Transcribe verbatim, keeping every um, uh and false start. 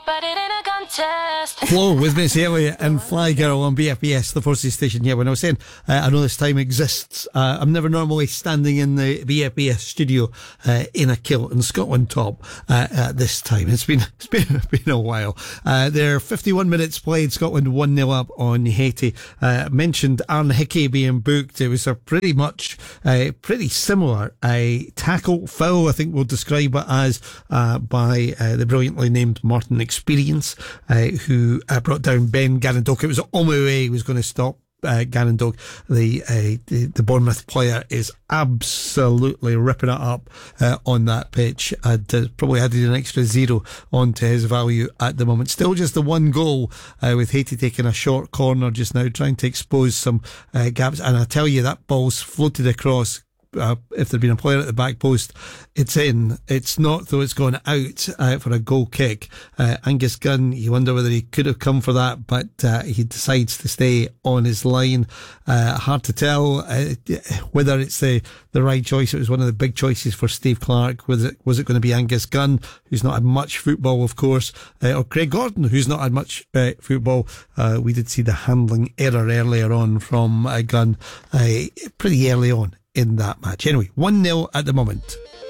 but it ain't a contest. Flo with Missy Elliott and Fly Girl on B F B S, the Forces station. Yeah, when I was saying uh, I know this time exists, uh, I'm never normally standing in the B F B S studio uh, in a kilt and Scotland top uh, at this time. It's been it's been been a while. Uh, they're fifty-one minutes played. Scotland one nil up on Haiti. Uh, mentioned Aaron Hickey being booked. It was a pretty much uh, pretty similar a tackle foul, I think we'll describe it as, uh, by uh, the brilliantly named Martin Experience, uh, who uh, brought down Ben Ganondorf. It was Omoue he was going to stop uh, Ganondorf. The, uh, the the Bournemouth player is absolutely ripping it up uh, on that pitch, and uh, probably added an extra zero onto his value at the moment. Still just the one goal, uh, with Haiti taking a short corner just now, trying to expose some uh, gaps. And I tell you, that ball's floated across. Uh, if there'd been a player at the back post, it's in. It's not, though. It's gone out uh, for a goal kick. Uh, Angus Gunn, you wonder whether he could have come for that, but uh, he decides to stay on his line. Uh, hard to tell uh, whether it's the, the right choice. It was one of the big choices for Steve Clarke. Was it, was it going to be Angus Gunn, who's not had much football, of course, uh, or Craig Gordon, who's not had much uh, football? Uh, we did see the handling error earlier on from uh, Gunn, uh, pretty early on in that match. Anyway, one nil at the moment.